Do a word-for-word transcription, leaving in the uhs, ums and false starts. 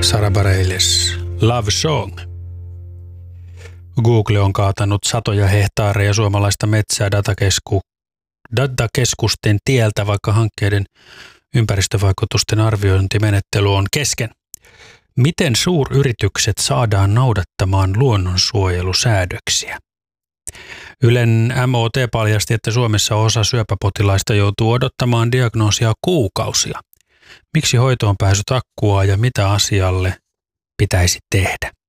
Sara Bareilles, Love Song. Google on kaatanut satoja hehtaareja suomalaista metsää datakesku, datakeskusten tieltä, vaikka hankkeiden ympäristövaikutusten arviointimenettely on kesken. Miten suuryritykset saadaan noudattamaan luonnonsuojelusäädöksiä? Ylen M O T paljasti, että Suomessa osa syöpäpotilaista joutuu odottamaan diagnoosia kuukausia. Miksi hoitoon pääsy takkuaa ja mitä asialle pitäisi tehdä?